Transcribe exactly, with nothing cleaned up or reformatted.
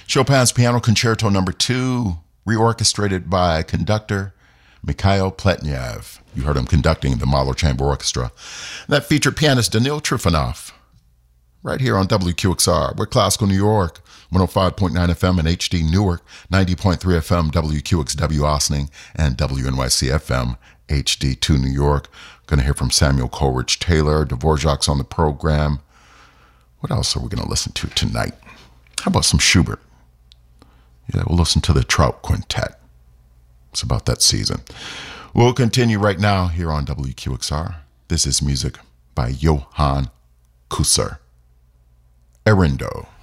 Chopin's Piano Concerto Number Two, reorchestrated by conductor Mikhail Pletnev. You heard him conducting the Mahler Chamber Orchestra. That featured pianist Danil Trifonov. Right here on W Q X R, we're Classical New York, one oh five point nine F M and H D Newark, ninety point three F M, W Q X W Ossining, and W N Y C F M, H D two New York. Going to hear from Samuel Coleridge Taylor. Dvorak's on the program. What else are we going to listen to tonight? How about some Schubert? Yeah, we'll listen to the Trout Quintet. It's about that season. We'll continue right now here on W Q X R. This is music by Johann Kusser. Erindo.